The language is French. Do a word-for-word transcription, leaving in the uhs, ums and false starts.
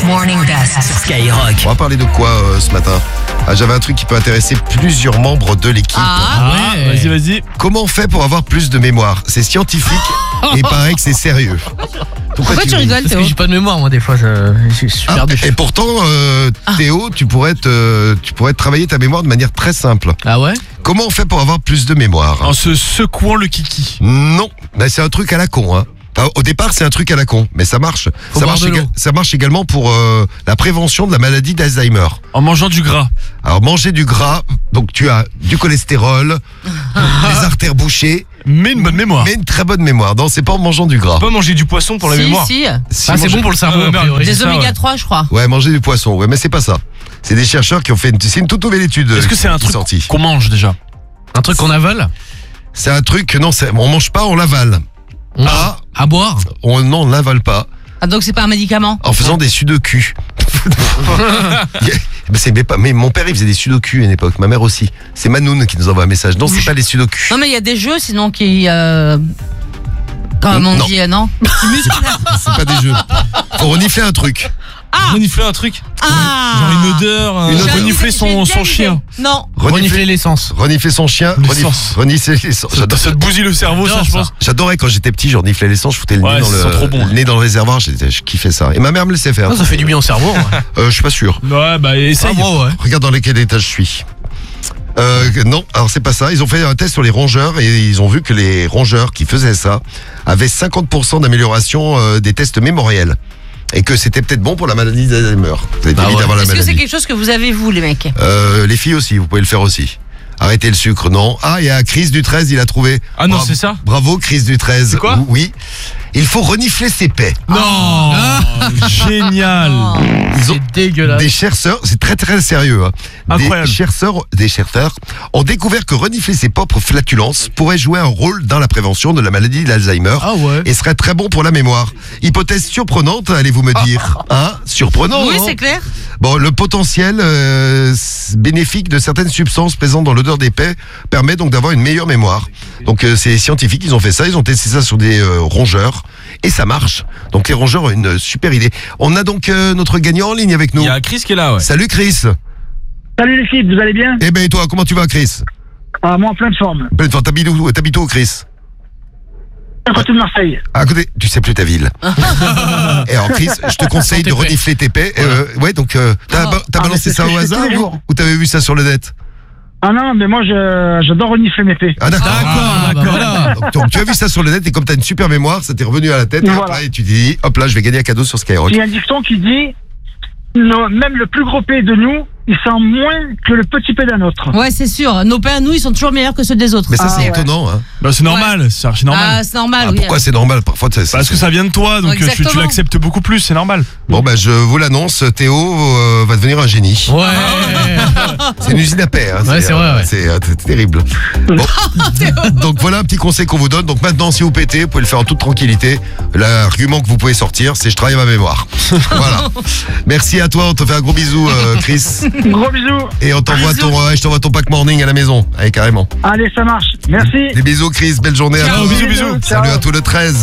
Morning Best sur Skyrock. On va parler de quoi euh, ce matin? Ah, j'avais un truc qui peut intéresser plusieurs membres de l'équipe. Ah, Ouais, vas-y, vas-y. Comment on fait pour avoir plus de mémoire? C'est scientifique et il paraît que c'est sérieux. Pourquoi tu rigoles, Parce Théo? que j'ai pas de mémoire, moi, des fois, je, je suis Ah, perdu. et pourtant, euh, Théo, tu pourrais, te, tu pourrais travailler ta mémoire de manière très simple. Ah ouais? Comment on fait pour avoir plus de mémoire? En se secouant le kiki. Non, ben, c'est un truc à la con. Hein. Enfin, au départ, c'est un truc à la con, mais ça marche. Faut Ça boire marche, de l'eau. éga- ça marche également pour euh, la prévention de la maladie d'Alzheimer. En mangeant du gras. Alors, manger du gras, donc tu as du cholestérol, des artères bouchées, Mais une bonne mémoire. mais une très bonne mémoire. Non, c'est pas en mangeant du gras. Pas manger du poisson pour la Si, mémoire. si. Si Ah, c'est manger- bon pour le cerveau, Ah, a merde. priori. C'est Des ça, oméga ouais. trois, je crois. Ouais, manger du poisson, ouais, mais c'est pas ça. C'est des chercheurs qui ont fait une, c'est une toute nouvelle étude. Est-ce que c'est un qui est truc sortie. qu'on mange déjà? Un truc qu'on avale? C'est un truc, non, c'est- on mange pas, on l'avale. On- Ah, À boire? on, non, on l'avale pas. Ah, donc c'est pas un médicament? En faisant des sudoku. Mais, c'est- mais pas- mais mon père il faisait des sudoku à une époque, ma mère aussi. C'est Manoun qui nous envoie un message. Non, c'est pas les sudoku. Non, mais il y a des jeux sinon qui. Euh... Comme on Non. dit, euh, non? Tu muscles. C'est pas des jeux. Faut renifler un truc. Ah! Renifler un truc. Ah! Genre une odeur. un- Une odeur. Renifler J'ai son, une son idée. chien. Non. Renifler l'essence. Renifler son chien. L'essence. renif- Renifler l'essence. Ça, J'adore- ça te bousille le cerveau, ça, J'adore je ça. pense. J'adorais quand j'étais petit, je reniflais l'essence, je foutais le, Ouais, nez, dans ça le, sent trop bon. le nez dans le réservoir, j'étais- je kiffais ça. Et ma mère me laissait faire. Ah, ça fait du bien au cerveau. ouais. Euh, je suis pas sûr. Ouais, bah essaye. Ah, moi, ouais. Regarde dans quel état je suis. Euh, non, alors c'est pas ça. Ils ont fait un test sur les rongeurs et ils ont vu que les rongeurs qui faisaient ça avaient cinquante pour cent d'amélioration euh, des tests mémoriels. Et que c'était peut-être bon pour la maladie d'Alzheimer. Vous avez Ah envie ouais. d'avoir la Est-ce que c'est maladie. quelque chose que vous avez, vous, les mecs? Euh, les filles aussi, vous pouvez le faire aussi. Arrêtez le sucre, non. Ah, il y a Chris du treize, il a trouvé. Ah non, Bravo- c'est ça? Bravo, Chris du treize. C'est quoi? Oui. Il faut renifler ses paix. Non. Génial. Oh. Ils ont C'est dégueulasse. des chercheurs, c'est très très sérieux. Hein. Incroyable. Des chercheurs, des chercheurs ont découvert que renifler ses propres flatulences pourrait jouer un rôle dans la prévention de la maladie d'Alzheimer. Ah ouais. Et serait très bon pour la mémoire. Hypothèse surprenante, allez-vous me dire. Hein? Surprenant. Oui, hein c'est clair. Bon, le potentiel euh, s- bénéfique de certaines substances présentes dans l'odeur des paix permet donc d'avoir une meilleure mémoire. Donc euh, c'est scientifique, ils ont fait ça, ils ont testé ça sur des euh, rongeurs et ça marche. Donc les rongeurs ont une super idée. On a donc euh, notre gagnant en ligne avec nous. Il y a Chris qui est là, ouais. Salut Chris. Salut les filles, vous allez bien? Eh ben et toi, comment tu vas Chris? Ah, moi en pleine forme. Ben, toi, T'habites où, t'habites où Chris? À côté de Marseille. À côté, tu sais plus ta ville. Et alors Chris, je te conseille de Tes paix. renifler tes paix. Euh, ouais, donc euh, t'as, ba- t'as Ah, mais balancé c'est ce ça que au je fais hasard tous les ou, jours. ou t'avais vu ça sur le net? Ah non, mais moi je, j'adore renifler mes paix. Ah d'accord. Ah, bah voilà. Donc, donc, tu as vu ça sur le net et comme tu as une super mémoire, ça t'est revenu à la tête et, hop Voilà. là, et tu t'es dit, hop là, je vais gagner un cadeau sur Skyrock. Il y a un dicton qui dit nos- même le plus gros paix de nous, il sent moins que le petit paix d'un autre. Ouais, c'est sûr. Nos pains à nous, ils sont toujours meilleurs que ceux des autres. Mais ça, Ah, c'est ouais. étonnant. Hein. Bah c'est normal, c'est archi normal. Ah, c'est normal. Ah, oui. pourquoi c'est normal? Parfois, c'est- Parce que ça vient de toi, donc euh, tu, tu Exactement. l'acceptes beaucoup plus, c'est normal. Bon, bah, je vous l'annonce, Théo euh, va devenir un génie. Ouais. C'est une usine à paix. Hein. Ouais, c'est vrai, euh, ouais. C'est euh, c'est terrible. Bon. Donc voilà un petit conseil qu'on vous donne. Donc maintenant, si vous pétez, vous pouvez le faire en toute tranquillité. L'argument que vous pouvez sortir, c'est je travaille ma mémoire. Voilà. Merci à toi. On te fait un gros bisou, euh, Chris. Gros bisous. Et on t'envoie Bisous. ton, ouais, je t'envoie ton pack morning à la maison. Allez, carrément. Allez, ça marche. Merci. Des bisous, Chris. Belle journée à Ciao, toi. bisous, bisous. Salut à tous le treize.